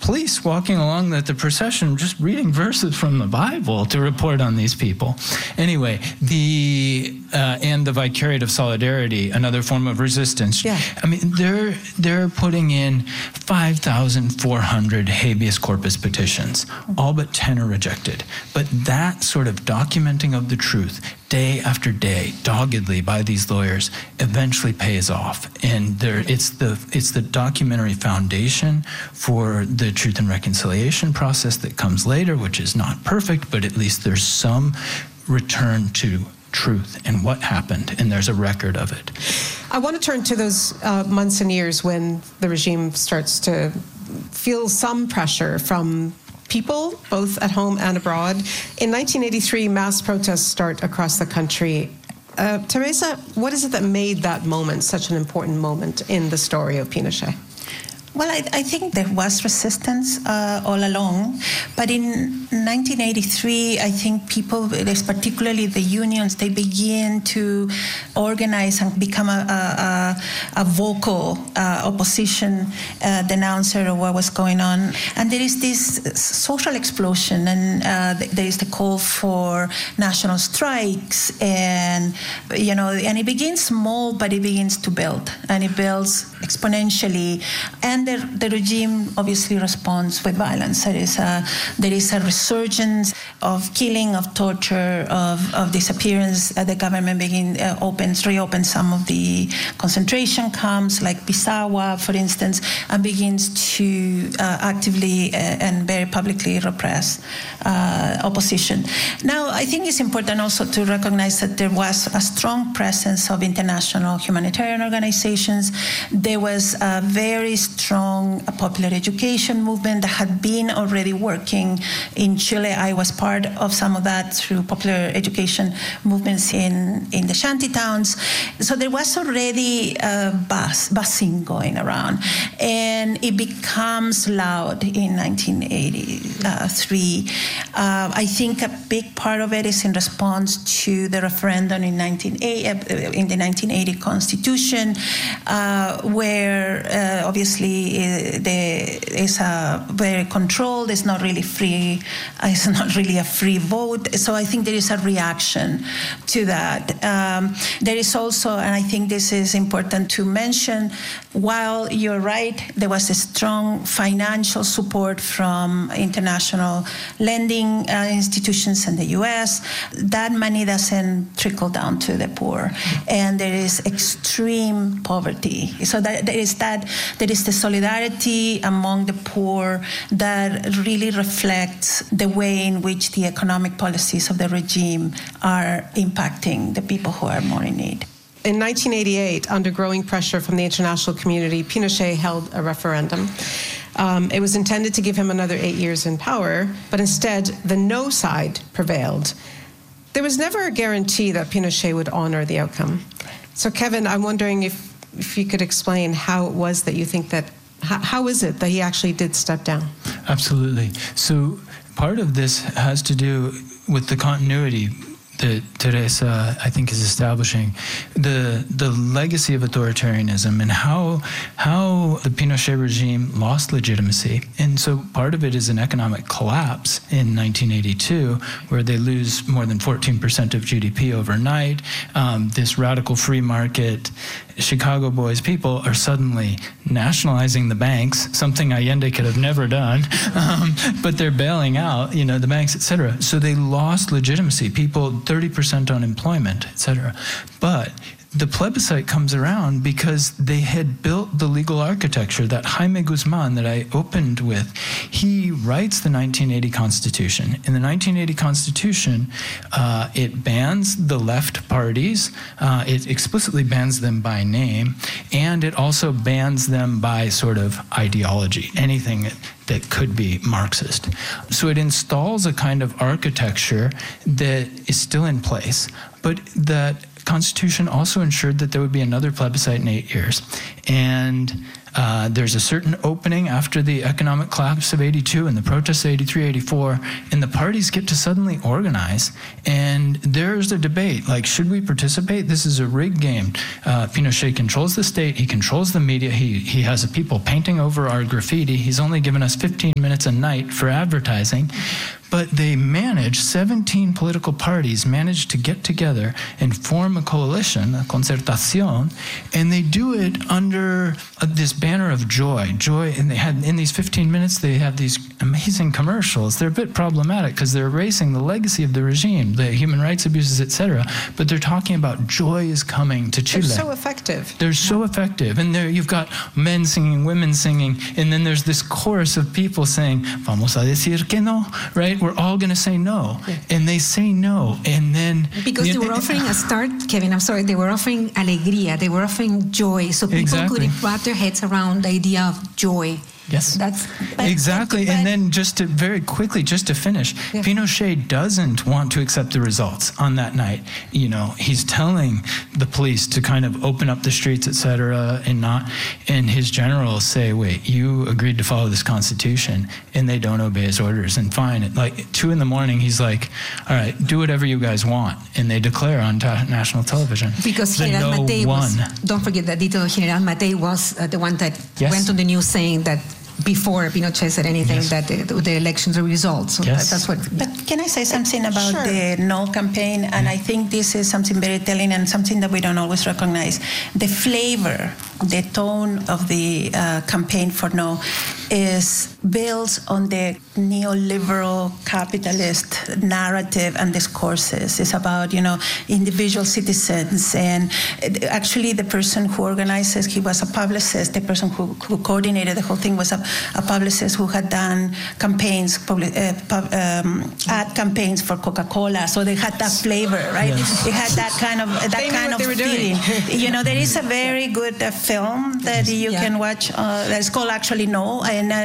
police walking along the procession, just reading verses from the Bible to report on these people. Anyway, and the Vicariate of Solidarity, another form of resistance. Yeah. I mean, they're putting in 5,400 habeas corpus petitions. All but 10 are rejected. But that sort of documenting of the truth, day after day, doggedly by these lawyers, eventually pays off. And it's the documentary foundation for the Truth and Reconciliation process that comes later, which is not perfect, but at least there's some return to truth and what happened, and there's a record of it. I want to turn to those months and years when the regime starts to feel some pressure from people, both at home and abroad. In 1983, mass protests start across the country. Teresa, what is it that made that moment such an important moment in the story of Pinochet? Well, I think there was resistance all along, but in 1983, I think people, particularly the unions, they begin to organize and become a vocal opposition denouncer of what was going on. And there is this social explosion, and there is the call for national strikes, and it begins small, but it begins to build, and it builds exponentially. And the regime obviously responds with violence. There is a resurgence of killing, of torture, of disappearance. The government reopens some of the concentration camps, like Pisagua, for instance, and begins to actively and very publicly repress opposition. Now, I think it's important also to recognize that there was a strong presence of international humanitarian organizations. There was a very strong popular education movement that had been already working in Chile. I was part of some of that through popular education movements in the shanty towns. So there was already a buzzing going around, and it becomes loud in 1983. I think a big part of it is in response to the referendum in the 1980 Constitution, where obviously it's very controlled. It's not really free. It's not really a free vote. So I think there is a reaction to that. There is also, and I think this is important to mention, while you're right, there was a strong financial support from international lending institutions in the U.S. That money doesn't trickle down to the poor, and there is extreme poverty. So there is the solidarity among the poor that really reflects the way in which the economic policies of the regime are impacting the people who are more in need. In 1988, under growing pressure from the international community, Pinochet held a referendum. It was intended to give him another 8 years in power, but instead the no side prevailed. There was never a guarantee that Pinochet would honor the outcome. So Kevin, I'm wondering if you could explain how it was that you think that, how is it that he actually did step down? Absolutely. So part of this has to do with the continuity that Teresa, I think, is establishing, the legacy of authoritarianism and how the Pinochet regime lost legitimacy. And so part of it is an economic collapse in 1982, where they lose more than 14% of GDP overnight. This radical free market, Chicago boys people are suddenly nationalizing the banks, something Allende could have never done, but they're bailing out, the banks, et cetera. So they lost legitimacy. People, 30% unemployment, et cetera. But the plebiscite comes around because they had built the legal architecture that Jaime Guzman that I opened with. He writes the 1980 Constitution. In the 1980 Constitution, it bans the left parties. It explicitly bans them by name, and it also bans them by sort of ideology, anything that could be Marxist. So it installs a kind of architecture that is still in place, but that Constitution also ensured that there would be another plebiscite in 8 years. And There's a certain opening after the economic collapse of 82 and the protests of 83, 84, and the parties get to suddenly organize. And there's a debate, like, should we participate? This is a rigged game. Pinochet controls the state. He controls the media. He has people painting over our graffiti. He's only given us 15 minutes a night for advertising. But they managed, 17 political parties managed to get together and form a coalition, a concertación, and they do it under this banner of joy. And they had, in these 15 minutes, they have these amazing commercials. They're a bit problematic because they're erasing the legacy of the regime, the human rights abuses, etc. But they're talking about joy is coming to Chile. They're so effective. They're so effective. And there you've got men singing, women singing, and then there's this chorus of people saying, vamos a decir que no, right? We're all going to say no. Yeah. And they say no. And then... Because they were offering a start, Kevin, I'm sorry, they were offering alegría, they were offering joy, so people could wrap their heads around the idea of joy. Yes, exactly. And then just to very quickly, just to finish, Pinochet doesn't want to accept the results on that night. You know, he's telling the police to kind of open up the streets, etc., and his generals say, wait, you agreed to follow this constitution, and they don't obey his orders. And fine, at like 2 a.m, he's like, all right, do whatever you guys want. And they declare on national television. Because General Matei was, don't forget that detail, General Matei was the one that went on the news saying that before Pinochet said anything that the elections results. So that's what. But can I say something about the No campaign? And I think this is something very telling and something that we don't always recognize. The flavor, the tone of the campaign for No is built on the neoliberal capitalist narrative and discourses. It's about, you know, individual citizens. And actually the person who organizes, he was a publicist. The person who coordinated the whole thing was a publicist who had done campaigns, ad campaigns for Coca-Cola. So they had that flavor, right? It had that kind of feeling. You know, there is a very good film that you can watch that's called actually No,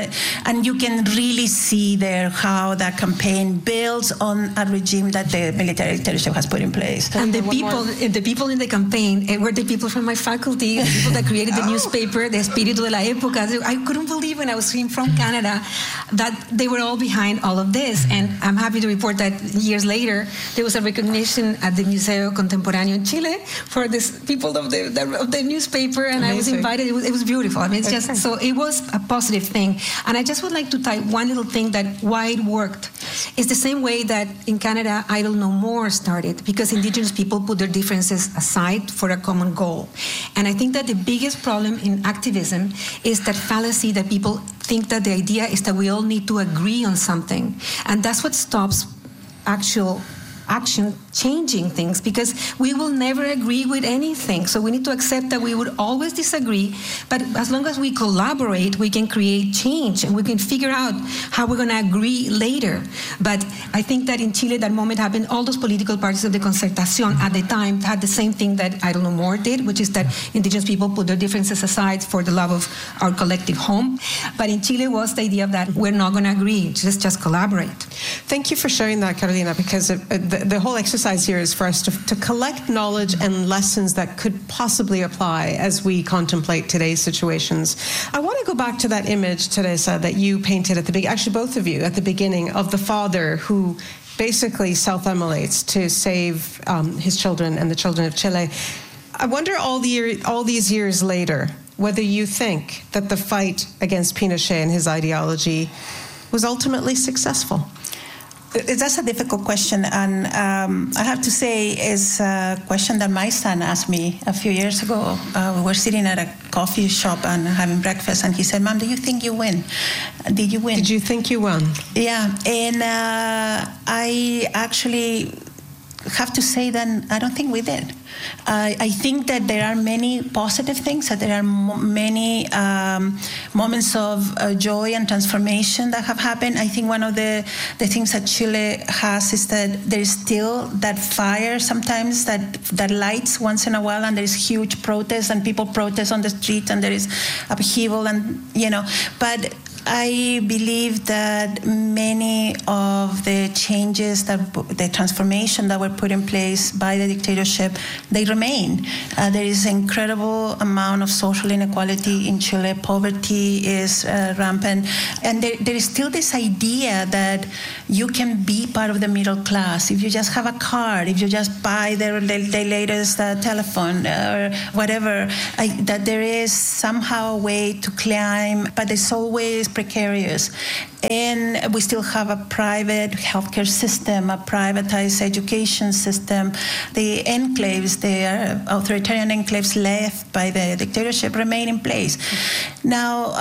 and you can really see there how that campaign builds on a regime that the military dictatorship has put in place. And the people in the campaign were the people from my faculty, the people that created the newspaper, the Espíritu de la Época. I couldn't believe when I was from Canada that they were all behind all of this. And I'm happy to report that years later, there was a recognition at the Museo Contemporáneo in Chile for this people of the newspaper, and I was invited. It was beautiful. I mean, it's just, so it was a positive thing. And I just would like to tie one little thing that why it worked. It's the same way that in Canada, Idle No More started, because Indigenous people put their differences aside for a common goal. And I think that the biggest problem in activism is that fallacy that people think that the idea is that we all need to agree on something. And that's what stops actual action changing things, because we will never agree with anything. So we need to accept that we would always disagree, but as long as we collaborate, we can create change and we can figure out how we're going to agree later. But I think that in Chile, that moment happened. All those political parties of the Concertación at the time had the same thing that Idle No More did, which is that Indigenous people put their differences aside for the love of our collective home. But in Chile was the idea of that we're not going to agree, just collaborate. Thank you for sharing that, Carolina, because the whole exercise here is for us to collect knowledge and lessons that could possibly apply as we contemplate today's situations. I want to go back to that image, Teresa, that you painted at the beginning, actually both of you, at the beginning, of the father who basically self-immolates to save his children and the children of Chile. I wonder all these years later whether you think that the fight against Pinochet and his ideology was ultimately successful. That's a difficult question, and I have to say it's a question that my son asked me a few years ago. We were sitting at a coffee shop and having breakfast, and he said, "Mom, do you think you win? Did you win?" Did you think you won? Yeah, and I actually have to say that I don't think we did. I think that there are many positive things, that there are many moments of joy and transformation that have happened. I think one of the things that Chile has is that there is still that fire sometimes that lights once in a while, and there is huge protest and people protest on the street and there is upheaval, and but I believe that many of the changes, the transformation that were put in place by the dictatorship, they remain. There is an incredible amount of social inequality in Chile. Poverty is rampant. And there is still this idea that you can be part of the middle class if you just have a card, if you just buy the latest telephone or whatever, that there is somehow a way to climb, but it's always precarious. And we still have a private healthcare system, a privatized education system. The enclaves, the authoritarian enclaves left by the dictatorship remain in place. Now,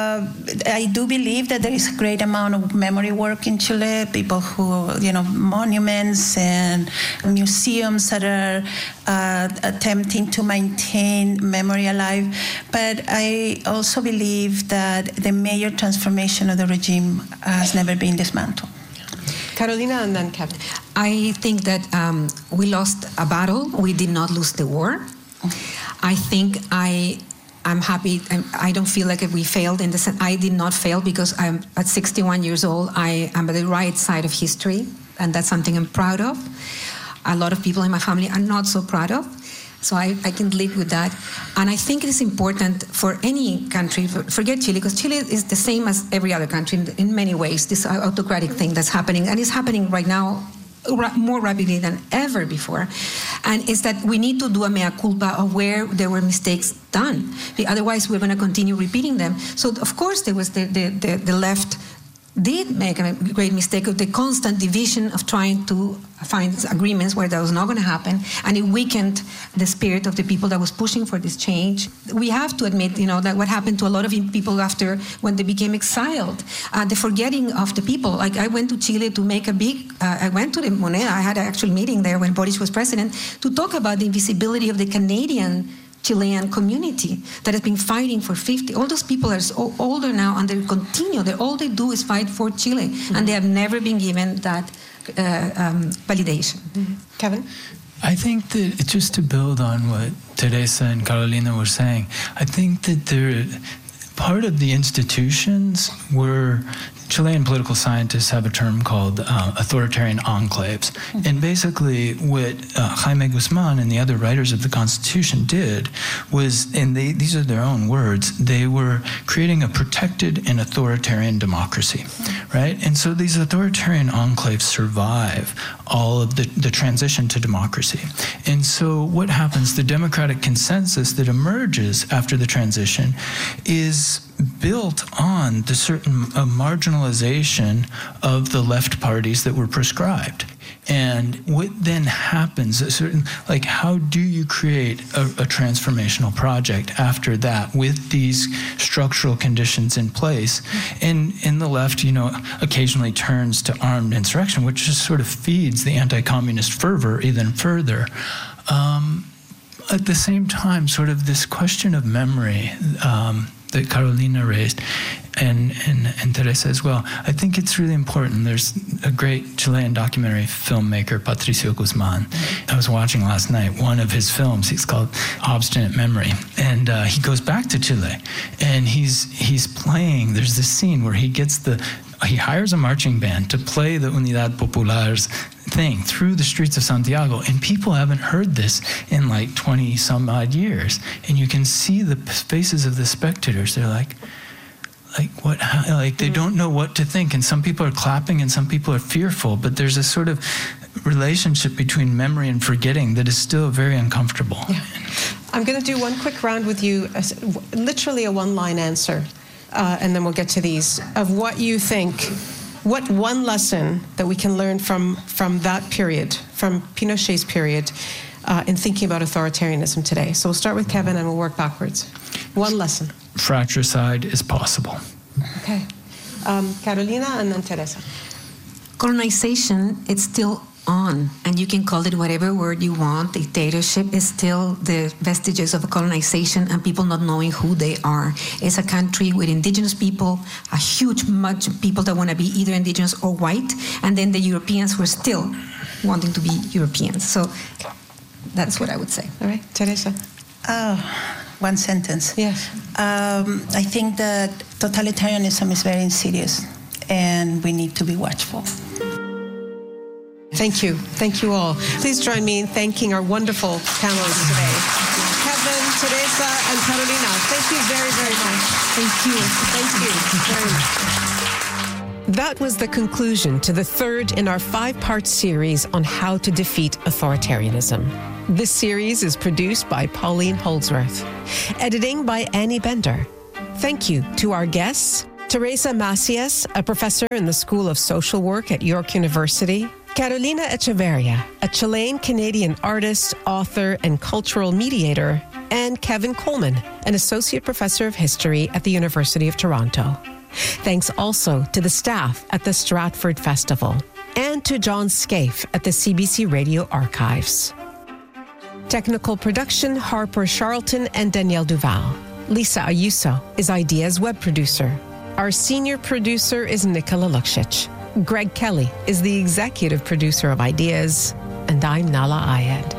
I do believe that there is a great amount of memory work in Chile, people who, monuments and museums that are attempting to maintain memory alive. But I also believe that the major transformation of the regime has never been dismantled. Carolina and then Kevin. I think that we lost a battle. We did not lose the war. I think I'm happy. I don't feel like we failed in the sense. I did not fail because I'm at 61 years old. I am at the right side of history, and that's something I'm proud of. A lot of people in my family are not so proud of. So I can live with that. And I think it is important for any country, forget Chile, because Chile is the same as every other country in many ways, this autocratic thing that's happening, and it's happening right now more rapidly than ever before. And it's that we need to do a mea culpa of where there were mistakes done. Otherwise, we're going to continue repeating them. So, of course, there was the left did make a great mistake of the constant division of trying to find agreements where that was not going to happen, and it weakened the spirit of the people that was pushing for this change. We have to admit, that what happened to a lot of people after when they became exiled, the forgetting of the people. Like I went to Chile to make I went to the Moneda. I had an actual meeting there when Boris was president to talk about the invisibility of the Canadian Chilean community that has been fighting for 50. All those people are so older now, and they continue. All they do is fight for Chile, and they have never been given that validation. Kevin? I think that just to build on what Teresa and Carolina were saying, I think that part of the institutions were Chilean political scientists have a term called authoritarian enclaves. And basically what Jaime Guzman and the other writers of the Constitution did was, and these are their own words, they were creating a protected and authoritarian democracy, right? And so these authoritarian enclaves survive all of the transition to democracy. And so what happens, the democratic consensus that emerges after the transition is built on the certain marginalization of the left parties that were prescribed. And what then happens, how do you create a transformational project after that with these structural conditions in place? And the left, occasionally turns to armed insurrection, which just sort of feeds the anti-communist fervor even further. At the same time, sort of this question of memory that Carolina raised, and Teresa as well, I think it's really important. There's a great Chilean documentary filmmaker, Patricio Guzman. I was watching last night one of his films. It's called Obstinate Memory. And he goes back to Chile, and he's playing, there's this scene where he hires a marching band to play the Unidad Popular's thing through the streets of Santiago, and people haven't heard this in 20 some odd years, and you can see the faces of the spectators. They're like what, they don't know what to think, and some people are clapping and some people are fearful, but there's a sort of relationship between memory and forgetting that is still very uncomfortable. Yeah. I'm going to do one quick round with you, literally a one-line answer, and then we'll get to these, of what you think. What one lesson that we can learn from that period, from Pinochet's period, in thinking about authoritarianism today? So we'll start with Kevin and we'll work backwards. One lesson. Fratricide is possible. Okay. Carolina and then Teresa. Colonization, it's still on, and you can call it whatever word you want. Dictatorship is still the vestiges of colonization and people not knowing who they are. It's a country with indigenous people, a huge much people that want to be either indigenous or white, and then the Europeans who are still wanting to be Europeans. So that's what I would say. All right, Teresa. One sentence. Yes. I think that totalitarianism is very insidious, and we need to be watchful. Thank you. Thank you all. Please join me in thanking our wonderful panelists today. Kevin, Teresa, and Carolina, thank you very, very much. Thank you. Thank you very much. That was the conclusion to the third in our 5-part series on how to defeat authoritarianism. This series is produced by Pauline Holdsworth. Editing by Annie Bender. Thank you to our guests, Teresa Macias, a professor in the School of Social Work at York University, Carolina Echeverria, a Chilean-Canadian artist, author, and cultural mediator, and Kevin Coleman, an associate professor of history at the University of Toronto. Thanks also to the staff at the Stratford Festival and to John Scaife at the CBC Radio Archives. Technical production, Harper Charlton and Danielle Duval. Lisa Ayuso is Ideas web producer. Our senior producer is Nicola Luksic. Greg Kelly is the executive producer of Ideas, and I'm Nala Ayed.